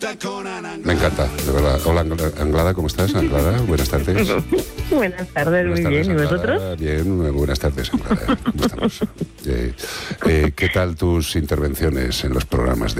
Me encanta, de verdad. Hola, Anglada, ¿cómo estás? Anglada, buenas tardes. Buenas tardes, muy bien. ¿Y vosotros? Bien, buenas tardes, Anglada. ¿Cómo estamos? ¿Qué tal tus intervenciones en los programas de